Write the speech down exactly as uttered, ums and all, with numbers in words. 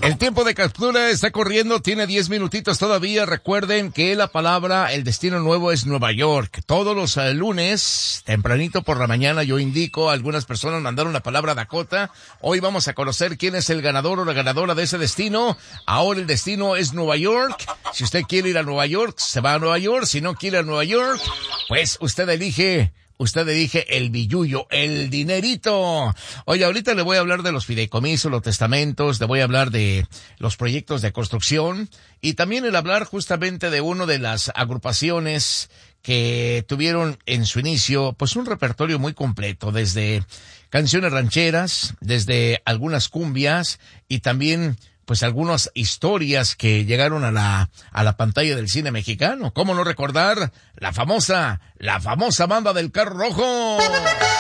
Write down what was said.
El tiempo de captura está corriendo, tiene diez minutitos todavía. Recuerden que la palabra, el destino nuevo es Nueva York. Todos los uh, lunes, tempranito por la mañana, yo indico, algunas personas mandaron la palabra Dakota. Hoy vamos a conocer quién es el ganador o la ganadora de ese destino. Ahora el destino es Nueva York. Si usted quiere ir a Nueva York, se va a Nueva York. Si no quiere ir a Nueva York, pues usted elige... Usted le dije el billullo, el dinerito. Oye, ahorita le voy a hablar de los fideicomisos, los testamentos, le voy a hablar de los proyectos de construcción y también el hablar justamente de una de las agrupaciones que tuvieron en su inicio, pues un repertorio muy completo, desde canciones rancheras, desde algunas cumbias y también pues algunas historias que llegaron a la a la pantalla del cine mexicano. ¿Cómo no recordar la famosa, la famosa banda del Carro Rojo?